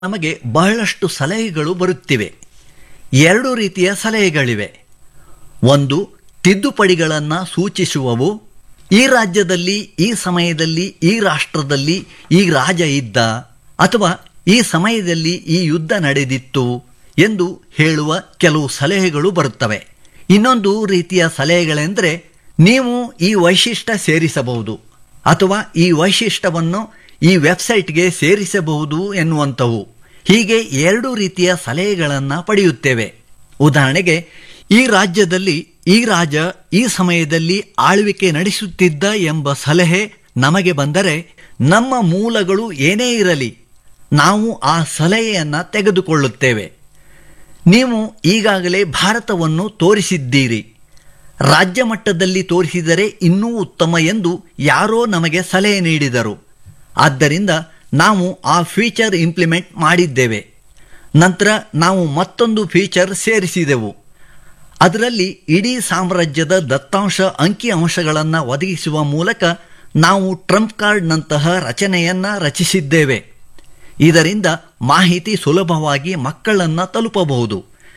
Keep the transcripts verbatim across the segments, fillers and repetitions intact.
ನಮಗೆ ಬಹಳಷ್ಟು ಸಲಹೆಗಳು ಬರುತ್ತಿವೆ. ಎರಡು ರೀತಿಯ ಸಲಹೆಗಳಿವೆ. ಒಂದು, ತಿದ್ದುಪಡಿಗಳನ್ನು ಸೂಚಿಸುವವು. ಈ ರಾಜ್ಯದಲ್ಲಿ ಈ ಸಮಯದಲ್ಲಿ ಈ ರಾಷ್ಟ್ರದಲ್ಲಿ ಈ ರಾಜ ಇದ್ದ, ಅಥವಾ ಈ ಸಮಯದಲ್ಲಿ ಈ ಯುದ್ಧ ನಡೆದಿತ್ತು ಎಂದು ಹೇಳುವ ಕೆಲವು ಸಲಹೆಗಳು ಬರುತ್ತವೆ. ಇನ್ನೊಂದು ರೀತಿಯ ಸಲಹೆಗಳೆಂದರೆ, ನೀವು ಈ ವೈಶಿಷ್ಟ್ಯ ಸೇರಿಸಬಹುದು ಅಥವಾ ಈ ವೈಶಿಷ್ಟ್ಯವನ್ನು ಈ ವೆಬ್ಸೈಟ್ಗೆ ಸೇರಿಸಬಹುದು ಎನ್ನುವಂಥವು. ಹೀಗೆ ಎರಡು ರೀತಿಯ ಸಲಹೆಗಳನ್ನು ಪಡೆಯುತ್ತೇವೆ. ಉದಾಹರಣೆಗೆ, ಈ ರಾಜ್ಯದಲ್ಲಿ ಈ ರಾಜ ಈ ಸಮಯದಲ್ಲಿ ಆಳ್ವಿಕೆ ನಡೆಸುತ್ತಿದ್ದ ಎಂಬ ಸಲಹೆ ನಮಗೆ ಬಂದರೆ, ನಮ್ಮ ಮೂಲಗಳು ಏನೇ ಇರಲಿ ನಾವು ಆ ಸಲಹೆಯನ್ನು ತೆಗೆದುಕೊಳ್ಳುತ್ತೇವೆ. ನೀವು ಈಗಾಗಲೇ ಭಾರತವನ್ನು ತೋರಿಸಿದ್ದೀರಿ, ರಾಜ್ಯ ಮಟ್ಟದಲ್ಲಿ ತೋರಿಸಿದರೆ ಇನ್ನೂ ಉತ್ತಮ ಎಂದು ಯಾರೋ ನಮಗೆ ಸಲಹೆ ನೀಡಿದರು. ಆದ್ದರಿಂದ ನಾವು ಆ ಫೀಚರ್ ಇಂಪ್ಲಿಮೆಂಟ್ ಮಾಡಿದ್ದೇವೆ. ನಂತರ ನಾವು ಮತ್ತೊಂದು ಫೀಚರ್ ಸೇರಿಸಿದೆವು. ಅದರಲ್ಲಿ ಇಡೀ ಸಾಮ್ರಾಜ್ಯದ ದತ್ತಾಂಶ ಅಂಕಿ ಅಂಶಗಳನ್ನು ಒದಗಿಸುವ ಮೂಲಕ ನಾವು ಟ್ರಂಪ್ ಕಾರ್ಡ್ನಂತಹ ರಚನೆಯನ್ನು ರಚಿಸಿದ್ದೇವೆ. ಇದರಿಂದ ಮಾಹಿತಿ ಸುಲಭವಾಗಿ ಮಕ್ಕಳನ್ನು ತಲುಪಬಹುದು.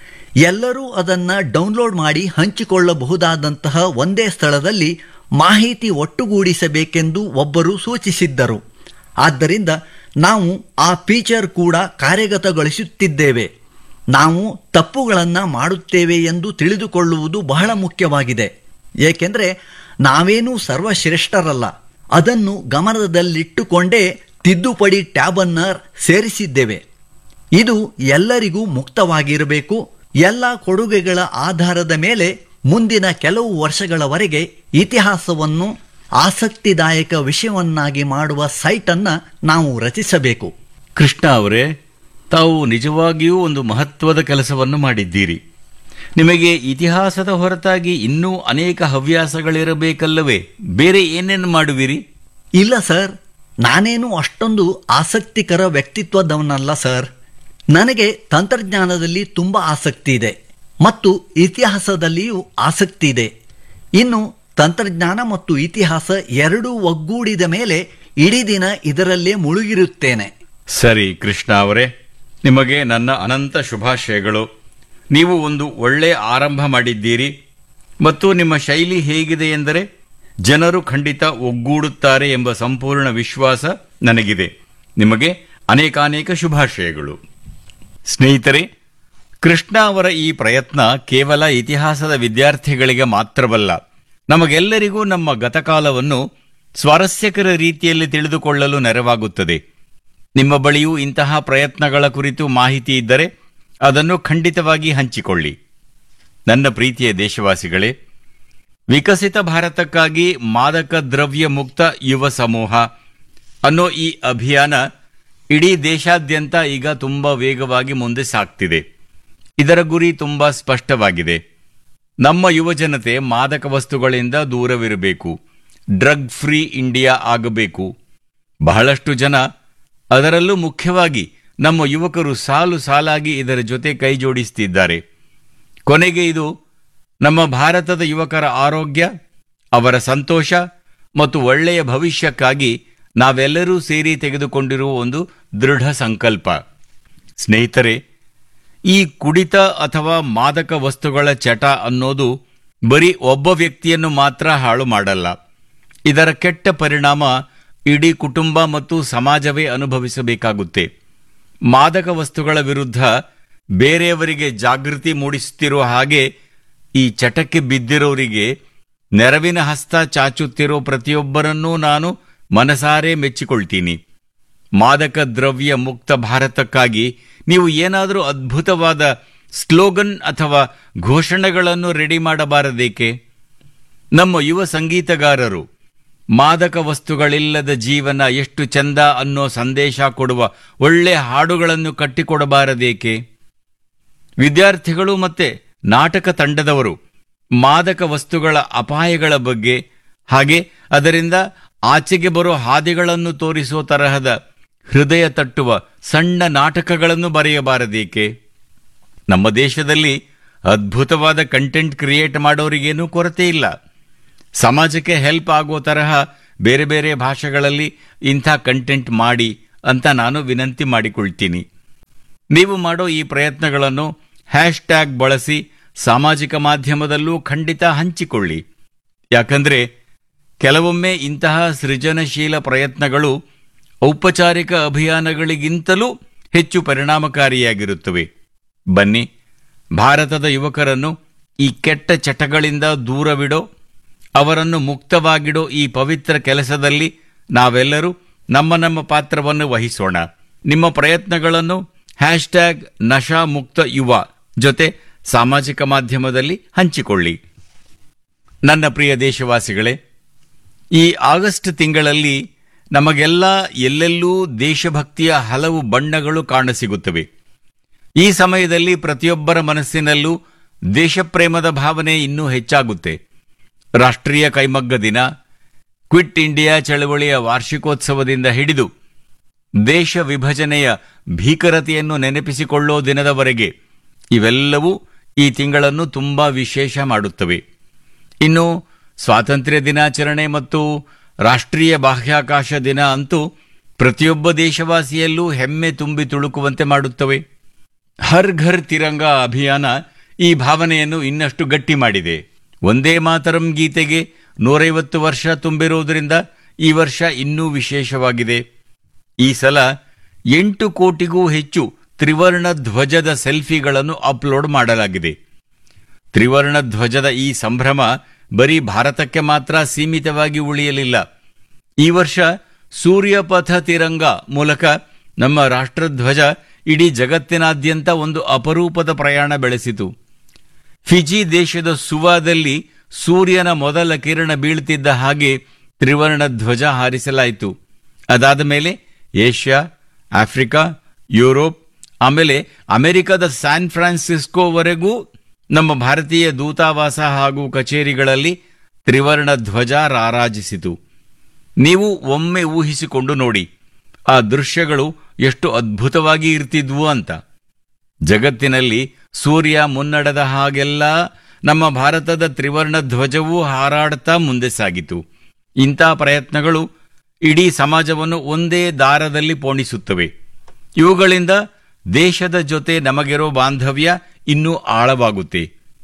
ಎಲ್ಲರೂ ಅದನ್ನು ಡೌನ್ಲೋಡ್ ಮಾಡಿ ಹಂಚಿಕೊಳ್ಳಬಹುದಾದಂತಹ ಒಂದೇ ಸ್ಥಳದಲ್ಲಿ ಮಾಹಿತಿ ಒಟ್ಟುಗೂಡಿಸಬೇಕೆಂದು ಒಬ್ಬರು ಸೂಚಿಸಿದ್ದರು. ಆದ್ದರಿಂದ ನಾವು ಆ ಫೀಚರ್ ಕೂಡ ಕಾರ್ಯಗತಗೊಳಿಸುತ್ತಿದ್ದೇವೆ. ನಾವು ತಪ್ಪುಗಳನ್ನು ಮಾಡುತ್ತೇವೆ ಎಂದು ತಿಳಿದುಕೊಳ್ಳುವುದು ಬಹಳ ಮುಖ್ಯವಾಗಿದೆ. ಏಕೆಂದರೆ ನಾವೇನೂ ಸರ್ವಶ್ರೇಷ್ಠರಲ್ಲ. ಅದನ್ನು ಗಮನದಲ್ಲಿಟ್ಟುಕೊಂಡೇ ತಿದ್ದುಪಡಿ ಟ್ಯಾಬನ್ನು ಸೇರಿಸಿದ್ದೇವೆ. ಇದು ಎಲ್ಲರಿಗೂ ಮುಕ್ತವಾಗಿರಬೇಕು. ಎಲ್ಲ ಕೊಡುಗೆಗಳ ಆಧಾರದ ಮೇಲೆ ಮುಂದಿನ ಕೆಲವು ವರ್ಷಗಳವರೆಗೆ ಇತಿಹಾಸವನ್ನು ಆಸಕ್ತಿದಾಯಕ ವಿಷಯವನ್ನಾಗಿ ಮಾಡುವ ಸೈಟನ್ನು ನಾವು ರಚಿಸಬೇಕು. ಕೃಷ್ಣ ಅವರೇ, ತಾವು ನಿಜವಾಗಿಯೂ ಒಂದು ಮಹತ್ವದ ಕೆಲಸವನ್ನು ಮಾಡಿದ್ದೀರಿ. ನಿಮಗೆ ಇತಿಹಾಸದ ಹೊರತಾಗಿ ಇನ್ನೂ ಅನೇಕ ಹವ್ಯಾಸಗಳಿರಬೇಕಲ್ಲವೇ? ಬೇರೆ ಏನೇನು ಮಾಡುವಿರಿ? ಇಲ್ಲ ಸರ್, ನಾನೇನು ಅಷ್ಟೊಂದು ಆಸಕ್ತಿಕರ ವ್ಯಕ್ತಿತ್ವದವನಲ್ಲ ಸರ್. ನನಗೆ ತಂತ್ರಜ್ಞಾನದಲ್ಲಿ ತುಂಬ ಆಸಕ್ತಿ ಇದೆ ಮತ್ತು ಇತಿಹಾಸದಲ್ಲಿಯೂ ಆಸಕ್ತಿ ಇದೆ. ಇನ್ನು ತಂತ್ರಜ್ಞಾನ ಮತ್ತು ಇತಿಹಾಸ ಎರಡೂ ಒಗ್ಗೂಡಿದ ಮೇಲೆ ಇಡೀ ದಿನ ಇದರಲ್ಲೇ ಮುಳುಗಿರುತ್ತೇನೆ. ಸರಿ ಕೃಷ್ಣ ಅವರೇ, ನಿಮಗೆ ನನ್ನ ಅನಂತ ಶುಭಾಶಯಗಳು. ನೀವು ಒಂದು ಒಳ್ಳೆಯ ಆರಂಭ ಮಾಡಿದ್ದೀರಿ ಮತ್ತು ನಿಮ್ಮ ಶೈಲಿ ಹೇಗಿದೆ ಎಂದರೆ ಜನರು ಖಂಡಿತ ಒಗ್ಗೂಡುತ್ತಾರೆ ಎಂಬ ಸಂಪೂರ್ಣ ವಿಶ್ವಾಸ ನನಗಿದೆ. ನಿಮಗೆ ಅನೇಕಾನೇಕ ಶುಭಾಶಯಗಳು. ಸ್ನೇಹಿತರೆ, ಕೃಷ್ಣ ಅವರ ಈ ಪ್ರಯತ್ನ ಕೇವಲ ಇತಿಹಾಸದ ವಿದ್ಯಾರ್ಥಿಗಳಿಗೆ ಮಾತ್ರವಲ್ಲ, ನಮಗೆಲ್ಲರಿಗೂ ನಮ್ಮ ಗತಕಾಲವನ್ನು ಸ್ವಾರಸ್ಯಕರ ರೀತಿಯಲ್ಲಿ ತಿಳಿದುಕೊಳ್ಳಲು ನೆರವಾಗುತ್ತದೆ. ನಿಮ್ಮ ಬಳಿಯೂ ಇಂತಹ ಪ್ರಯತ್ನಗಳ ಕುರಿತು ಮಾಹಿತಿ ಇದ್ದರೆ ಅದನ್ನು ಖಂಡಿತವಾಗಿ ಹಂಚಿಕೊಳ್ಳಿ. ನನ್ನ ಪ್ರೀತಿಯ ದೇಶವಾಸಿಗಳೇ, ವಿಕಸಿತ ಭಾರತಕ್ಕಾಗಿ ಮಾದಕ ದ್ರವ್ಯ ಮುಕ್ತ ಯುವ ಸಮೂಹ ಅನ್ನೋ ಈ ಅಭಿಯಾನ ಇಡೀ ದೇಶಾದ್ಯಂತ ಈಗ ತುಂಬ ವೇಗವಾಗಿ ಮುಂದೆ ಸಾಗ್ತಿದೆ. ಇದರ ಗುರಿ ತುಂಬ ಸ್ಪಷ್ಟವಾಗಿದೆ. ನಮ್ಮ ಯುವಜನತೆ ಮಾದಕ ವಸ್ತುಗಳಿಂದ ದೂರವಿರಬೇಕು, ಡ್ರಗ್ ಫ್ರೀ ಇಂಡಿಯಾ ಆಗಬೇಕು. ಬಹಳಷ್ಟು ಜನ, ಅದರಲ್ಲೂ ಮುಖ್ಯವಾಗಿ ನಮ್ಮ ಯುವಕರು ಸಾಲು ಸಾಲಾಗಿ ಇದರ ಜೊತೆ ಕೈ ಜೋಡಿಸುತ್ತಿದ್ದಾರೆ. ಕೊನೆಗೆ ಇದು ನಮ್ಮ ಭಾರತದ ಯುವಕರ ಆರೋಗ್ಯ, ಅವರ ಸಂತೋಷ ಮತ್ತು ಒಳ್ಳೆಯ ಭವಿಷ್ಯಕ್ಕಾಗಿ ನಾವೆಲ್ಲರೂ ಸೇರಿ ತೆಗೆದುಕೊಂಡಿರುವ ಒಂದು ದೃಢ ಸಂಕಲ್ಪ. ಸ್ನೇಹಿತರೆ, ಈ ಕುಡಿತ ಅಥವಾ ಮಾದಕ ವಸ್ತುಗಳ ಚಟ ಅನ್ನೋದು ಬರೀ ಒಬ್ಬ ವ್ಯಕ್ತಿಯನ್ನು ಮಾತ್ರ ಹಾಳು ಮಾಡಲ್ಲ. ಇದರ ಕೆಟ್ಟ ಪರಿಣಾಮ ಇಡೀ ಕುಟುಂಬ ಮತ್ತು ಸಮಾಜವೇ ಅನುಭವಿಸಬೇಕಾಗುತ್ತೆ. ಮಾದಕ ವಸ್ತುಗಳ ವಿರುದ್ಧ ಬೇರೆಯವರಿಗೆ ಜಾಗೃತಿ ಮೂಡಿಸುತ್ತಿರುವ ಹಾಗೆ ಈ ಚಟಕ್ಕೆ ಬಿದ್ದಿರೋರಿಗೆ ನೆರವಿನ ಹಸ್ತ ಚಾಚುತ್ತಿರೋ ಪ್ರತಿಯೊಬ್ಬರನ್ನೂ ನಾನು ಮನಸಾರೆ ಮೆಚ್ಚಿಕೊಳ್ತೀನಿ. ಮಾದಕ ದ್ರವ್ಯ ಮುಕ್ತ ಭಾರತಕ್ಕಾಗಿ ನೀವು ಏನಾದರೂ ಅದ್ಭುತವಾದ ಸ್ಲೋಗನ್ ಅಥವಾ ಘೋಷಣೆಗಳನ್ನು ರೆಡಿ ಮಾಡಬಾರದೇಕೆ? ನಮ್ಮ ಯುವ ಸಂಗೀತಗಾರರು ಮಾದಕ ವಸ್ತುಗಳಿಲ್ಲದ ಜೀವನ ಎಷ್ಟು ಚಂದ ಅನ್ನೋ ಸಂದೇಶ ಕೊಡುವ ಒಳ್ಳೆ ಹಾಡುಗಳನ್ನು ಕಟ್ಟಿಕೊಡಬಾರದೇಕೆ? ವಿದ್ಯಾರ್ಥಿಗಳು ಮತ್ತೆ ನಾಟಕ ತಂಡದವರು ಮಾದಕ ವಸ್ತುಗಳ ಅಪಾಯಗಳ ಬಗ್ಗೆ, ಹಾಗೆ ಅದರಿಂದ ಆಚೆಗೆ ಬರೋ ಹಾದಿಗಳನ್ನು ತೋರಿಸೋ ತರಹದ ಹೃದಯ ತಟ್ಟುವ ಸಣ್ಣ ನಾಟಕಗಳನ್ನು ಬರೆಯಬಾರದೇಕೆ? ನಮ್ಮ ದೇಶದಲ್ಲಿ ಅದ್ಭುತವಾದ ಕಂಟೆಂಟ್ ಕ್ರಿಯೇಟ್ ಮಾಡೋರಿಗೇನೂ ಕೊರತೆ ಇಲ್ಲ. ಸಮಾಜಕ್ಕೆ ಹೆಲ್ಪ್ ಆಗೋ ತರಹ ಬೇರೆ ಬೇರೆ ಭಾಷೆಗಳಲ್ಲಿ ಇಂಥ ಕಂಟೆಂಟ್ ಮಾಡಿ ಅಂತ ನಾನು ವಿನಂತಿ ಮಾಡಿಕೊಳ್ತೀನಿ. ನೀವು ಮಾಡೋ ಈ ಪ್ರಯತ್ನಗಳನ್ನು ಹ್ಯಾಶ್ ಟ್ಯಾಗ್ ಬಳಸಿ ಸಾಮಾಜಿಕ ಮಾಧ್ಯಮದಲ್ಲೂ ಖಂಡಿತ ಹಂಚಿಕೊಳ್ಳಿ. ಯಾಕಂದರೆ ಕೆಲವೊಮ್ಮೆ ಇಂತಹ ಸೃಜನಶೀಲ ಪ್ರಯತ್ನಗಳು ಔಪಚಾರಿಕ ಅಭಿಯಾನಗಳಿಗಿಂತಲೂ ಹೆಚ್ಚು ಪರಿಣಾಮಕಾರಿಯಾಗಿರುತ್ತವೆ. ಬನ್ನಿ, ಭಾರತದ ಯುವಕರನ್ನು ಈ ಕೆಟ್ಟ ಚಟಗಳಿಂದ ದೂರವಿಡೋ, ಅವರನ್ನು ಮುಕ್ತವಾಗಿಡೋ ಈ ಪವಿತ್ರ ಕೆಲಸದಲ್ಲಿ ನಾವೆಲ್ಲರೂ ನಮ್ಮ ನಮ್ಮ ಪಾತ್ರವನ್ನು ವಹಿಸೋಣ. ನಿಮ್ಮ ಪ್ರಯತ್ನಗಳನ್ನು ಹ್ಯಾಶ್ ಟ್ಯಾಗ್ ನಶಾ ಮುಕ್ತ ಯುವ ಜೊತೆ ಸಾಮಾಜಿಕ ಮಾಧ್ಯಮದಲ್ಲಿ ಹಂಚಿಕೊಳ್ಳಿ. ನನ್ನ ಪ್ರಿಯ ದೇಶವಾಸಿಗಳೇ, ಈ ಆಗಸ್ಟ್ ತಿಂಗಳಲ್ಲಿ ನಮಗೆಲ್ಲ ಎಲ್ಲೆಲ್ಲೂ ದೇಶಭಕ್ತಿಯ ಹಲವು ಬಣ್ಣಗಳು ಕಾಣಸಿಗುತ್ತವೆ. ಈ ಸಮಯದಲ್ಲಿ ಪ್ರತಿಯೊಬ್ಬರ ಮನಸ್ಸಿನಲ್ಲೂ ದೇಶಪ್ರೇಮದ ಭಾವನೆ ಇನ್ನೂ ಹೆಚ್ಚಾಗುತ್ತೆ. ರಾಷ್ಟ್ರೀಯ ಕೈಮಗ್ಗ ದಿನ, ಕ್ವಿಟ್ ಇಂಡಿಯಾ ಚಳವಳಿಯ ವಾರ್ಷಿಕೋತ್ಸವದಿಂದ ಹಿಡಿದು ದೇಶ ವಿಭಜನೆಯ ಭೀಕರತೆಯನ್ನು ನೆನಪಿಸಿಕೊಳ್ಳೋ ದಿನದವರೆಗೆ ಇವೆಲ್ಲವೂ ಈ ತಿಂಗಳನ್ನು ತುಂಬಾ ವಿಶೇಷ ಮಾಡುತ್ತವೆ. ಇನ್ನು ಸ್ವಾತಂತ್ರ್ಯ ದಿನಾಚರಣೆ ಮತ್ತು ರಾಷ್ಟ್ರೀಯ ಬಾಹ್ಯಾಕಾಶ ದಿನ ಅಂತೂ ಪ್ರತಿಯೊಬ್ಬ ದೇಶವಾಸಿಯಲ್ಲೂ ಹೆಮ್ಮೆ ತುಂಬಿ ತುಳುಕುವಂತೆ ಮಾಡುತ್ತವೆ. ಹರ್ ಘರ್ ತಿರಂಗ ಅಭಿಯಾನ ಈ ಭಾವನೆಯನ್ನು ಇನ್ನಷ್ಟು ಗಟ್ಟಿ ಮಾಡಿದೆ. ಒಂದೇ ಮಾತರಂ ಗೀತೆಗೆ ನೂರೈವತ್ತು ವರ್ಷ ತುಂಬಿರುವುದರಿಂದ ಈ ವರ್ಷ ಇನ್ನೂ ವಿಶೇಷವಾಗಿದೆ. ಈ ಸಲ ಎಂಟು ಕೋಟಿಗೂ ಹೆಚ್ಚು ತ್ರಿವರ್ಣ ಧ್ವಜದ ಸೆಲ್ಫಿಗಳನ್ನು ಅಪ್ಲೋಡ್ ಮಾಡಲಾಗಿದೆ. ತ್ರಿವರ್ಣ ಧ್ವಜದ ಈ ಸಂಭ್ರಮ ಬರೀ ಭಾರತಕ್ಕೆ ಮಾತ್ರ ಸೀಮಿತವಾಗಿ ಉಳಿಯಲಿಲ್ಲ. ಈ ವರ್ಷ ಸೂರ್ಯಪಥ ತಿರಂಗ ಮೂಲಕ ನಮ್ಮ ರಾಷ್ಟ್ರಧ್ವಜ ಇಡೀ ಜಗತ್ತಿನಾದ್ಯಂತ ಒಂದು ಅಪರೂಪದ ಪ್ರಯಾಣ ಬೆಳೆಸಿತು. ಫಿಜಿ ದೇಶದ ಸುವಾದಲ್ಲಿ ಸೂರ್ಯನ ಮೊದಲ ಕಿರಣ ಬೀಳ್ತಿದ್ದ ಹಾಗೆ ತ್ರಿವರ್ಣ ಧ್ವಜ ಹಾರಿಸಲಾಯಿತು. ಅದಾದ ಮೇಲೆ ಏಷ್ಯಾ, ಆಫ್ರಿಕಾ, ಯುರೋಪ್, ಆಮೇಲೆ ಅಮೆರಿಕದ ಸ್ಯಾನ್ ಫ್ರಾನ್ಸಿಸ್ಕೋವರೆಗೂ ನಮ್ಮ ಭಾರತೀಯ ದೂತಾವಾಸ ಹಾಗೂ ಕಚೇರಿಗಳಲ್ಲಿ ತ್ರಿವರ್ಣ ಧ್ವಜ ರಾರಾಜಿಸಿತು. ನೀವು ಒಮ್ಮೆ ಊಹಿಸಿಕೊಂಡು ನೋಡಿ, ಆ ದೃಶ್ಯಗಳು ಎಷ್ಟು ಅದ್ಭುತವಾಗಿ ಇರ್ತಿದ್ವು ಅಂತ. ಜಗತ್ತಿನಲ್ಲಿ ಸೂರ್ಯ ಮುನ್ನಡೆದ ಹಾಗೆಲ್ಲ ನಮ್ಮ ಭಾರತದ ತ್ರಿವರ್ಣ ಧ್ವಜವೂ ಹಾರಾಡ್ತಾ ಮುಂದೆ ಸಾಗಿತು. ಇಂಥ ಪ್ರಯತ್ನಗಳು ಇಡೀ ಸಮಾಜವನ್ನು ಒಂದೇ ದಾರದಲ್ಲಿ ಪೋಣಿಸುತ್ತವೆ. ಇವುಗಳಿಂದ ದೇಶದ ಜೊತೆ ನಮಗಿರೋ ಬಾಂಧವ್ಯ ಇನ್ನೂ ಆಳವಾಗುತ್ತೆ.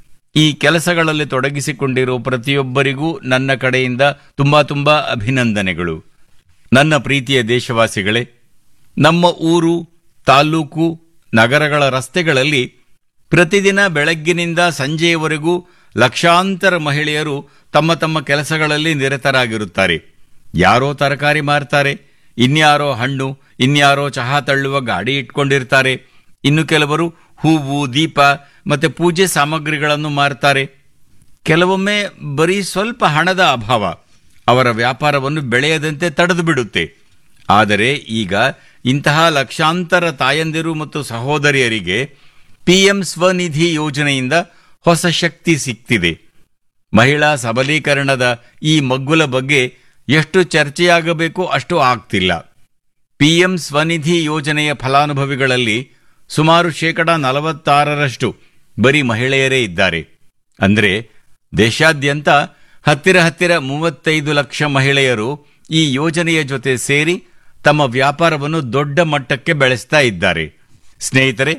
ಈ ಕೆಲಸಗಳಲ್ಲಿ ತೊಡಗಿಸಿಕೊಂಡಿರೋ ಪ್ರತಿಯೊಬ್ಬರಿಗೂ ನನ್ನ ಕಡೆಯಿಂದ ತುಂಬಾ ತುಂಬಾ ಅಭಿನಂದನೆಗಳು. ನನ್ನ ಪ್ರೀತಿಯ ದೇಶವಾಸಿಗಳೇ, ನಮ್ಮ ಊರು, ತಾಲ್ಲೂಕು, ನಗರಗಳ ರಸ್ತೆಗಳಲ್ಲಿ ಪ್ರತಿದಿನ ಬೆಳಗ್ಗಿನಿಂದ ಸಂಜೆಯವರೆಗೂ ಲಕ್ಷಾಂತರ ಮಹಿಳೆಯರು ತಮ್ಮ ತಮ್ಮ ಕೆಲಸಗಳಲ್ಲಿ ನಿರತರಾಗಿರುತ್ತಾರೆ. ಯಾರೋ ತರಕಾರಿ ಮಾರ್ತಾರೆ, ಇನ್ಯಾರೋ ಹಣ್ಣು, ಇನ್ಯಾರೋ ಚಹಾ ತಳ್ಳುವ ಗಾಡಿ ಇಟ್ಕೊಂಡಿರ್ತಾರೆ, ಇನ್ನು ಕೆಲವರು ಹೂವು, ದೀಪ ಮತ್ತೆ ಪೂಜೆ ಸಾಮಗ್ರಿಗಳನ್ನು ಮಾರ್ತಾರೆ. ಕೆಲವೊಮ್ಮೆ ಬರೀ ಸ್ವಲ್ಪ ಹಣದ ಅಭಾವ ಅವರ ವ್ಯಾಪಾರವನ್ನು ಬೆಳೆಯದಂತೆ ತಡೆದು ಬಿಡುತ್ತೆ. ಆದರೆ ಈಗ ಇಂತಹ ಲಕ್ಷಾಂತರ ತಾಯಂದಿರು ಮತ್ತು ಸಹೋದರಿಯರಿಗೆ ಪಿಎಂ ಸ್ವನಿಧಿ ಯೋಜನೆಯಿಂದ ಹೊಸ ಶಕ್ತಿ ಸಿಕ್ತಿದೆ. ಮಹಿಳಾ ಸಬಲೀಕರಣದ ಈ ಮಗ್ಗುಲ ಬಗ್ಗೆ ಎಷ್ಟು ಚರ್ಚೆಯಾಗಬೇಕೋ ಅಷ್ಟು ಆಗ್ತಿಲ್ಲ. ಪಿಎಂ ಸ್ವನಿಧಿ ಯೋಜನೆಯ ಫಲಾನುಭವಿಗಳಲ್ಲಿ ಸುಮಾರು ಶೇಕಡ ನಲವತ್ತಾರರಷ್ಟು ಬರೀ ಮಹಿಳೆಯರೇ ಇದ್ದಾರೆ. ಅಂದರೆ ದೇಶಾದ್ಯಂತ ಹತ್ತಿರ ಹತ್ತಿರ ಮೂವತ್ತೈದು ಲಕ್ಷ ಮಹಿಳೆಯರು ಈ ಯೋಜನೆಯ ಜೊತೆ ಸೇರಿ ತಮ್ಮ ವ್ಯಾಪಾರವನ್ನು ದೊಡ್ಡ ಮಟ್ಟಕ್ಕೆ ಬೆಳೆಸ್ತಾ ಇದ್ದಾರೆ. ಸ್ನೇಹಿತರೆ,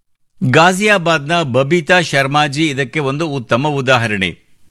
ಗಾಜಿಯಾಬಾದ್ನ ಬಬಿತಾ ಶರ್ಮಾಜಿ ಇದಕ್ಕೆ ಒಂದು ಉತ್ತಮ ಉದಾಹರಣೆ.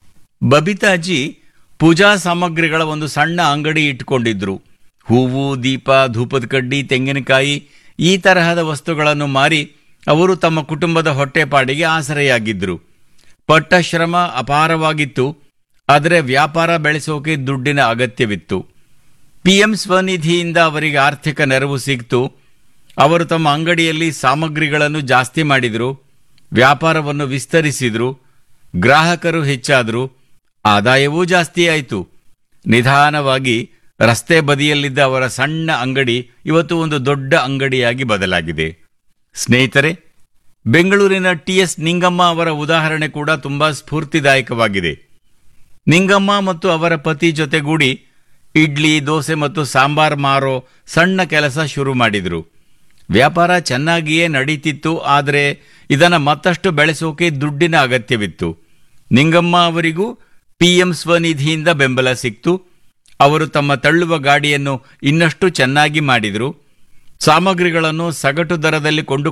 ಬಬಿತಾಜಿ ಪೂಜಾ ಸಾಮಗ್ರಿಗಳ ಒಂದು ಸಣ್ಣ ಅಂಗಡಿ ಇಟ್ಟುಕೊಂಡಿದ್ರು. ಹೂವು, ದೀಪ, ಧೂಪದ ಕಡ್ಡಿ, ತೆಂಗಿನಕಾಯಿ ಈ ತರಹದ ವಸ್ತುಗಳನ್ನು ಮಾರಿ ಅವರು ತಮ್ಮ ಕುಟುಂಬದ ಹೊಟ್ಟೆಪಾಡಿಗೆ ಆಸರೆಯಾಗಿದ್ರು. ಪಟ್ಟ ಶ್ರಮ ಅಪಾರವಾಗಿತ್ತು, ಆದರೆ ವ್ಯಾಪಾರ ಬೆಳೆಸೋಕೆ ದುಡ್ಡಿನ ಅಗತ್ಯವಿತ್ತು. ಪಿಎಂ ಸ್ವನಿಧಿಯಿಂದ ಅವರಿಗೆ ಆರ್ಥಿಕ ನೆರವು ಸಿಕ್ತು. ಅವರು ತಮ್ಮ ಅಂಗಡಿಯಲ್ಲಿ ಸಾಮಗ್ರಿಗಳನ್ನು ಜಾಸ್ತಿ ಮಾಡಿದರು, ವ್ಯಾಪಾರವನ್ನು ವಿಸ್ತರಿಸಿದರು, ಗ್ರಾಹಕರು ಹೆಚ್ಚಾದರು, ಆದಾಯವೂ ಜಾಸ್ತಿಯಾಯಿತು. ನಿಧಾನವಾಗಿ ರಸ್ತೆ ಬದಿಯಲ್ಲಿದ್ದ ಅವರ ಸಣ್ಣ ಅಂಗಡಿ ಇವತ್ತು ಒಂದು ದೊಡ್ಡ ಅಂಗಡಿಯಾಗಿ ಬದಲಾಗಿದೆ. ಸ್ನೇಹಿತರೆ, ಬೆಂಗಳೂರಿನ ಟಿ ಎಸ್ ನಿಂಗಮ್ಮ ಅವರ ಉದಾಹರಣೆ ಕೂಡ ತುಂಬಾ ಸ್ಫೂರ್ತಿದಾಯಕವಾಗಿದೆ. ನಿಂಗಮ್ಮ ಮತ್ತು ಅವರ ಪತಿ ಜೊತೆಗೂಡಿ ಇಡ್ಲಿ, ದೋಸೆ ಮತ್ತು ಸಾಂಬಾರ್ ಮಾರೋ ಸಣ್ಣ ಕೆಲಸ ಶುರು ಮಾಡಿದರು. ವ್ಯಾಪಾರ ಚೆನ್ನಾಗಿಯೇ ನಡೀತಿತ್ತು, ಆದರೆ ಇದನ್ನು ಮತ್ತಷ್ಟು ಬೆಳೆಸೋಕೆ ದುಡ್ಡಿನ ಅಗತ್ಯವಿತ್ತು. ನಿಂಗಮ್ಮ ಅವರಿಗೂ ಪಿಎಂ ಸ್ವನಿಧಿಯಿಂದ ಬೆಂಬಲ ಸಿಕ್ತು. ಅವರು ತಮ್ಮ ತಳ್ಳುವ ಗಾಡಿಯನ್ನು ಇನ್ನಷ್ಟು ಚೆನ್ನಾಗಿ ಮಾಡಿದರು. ಸಾಮಗ್ರಿಗಳನ್ನು ಸಗಟು ದರದಲ್ಲಿ ಕೊಂಡು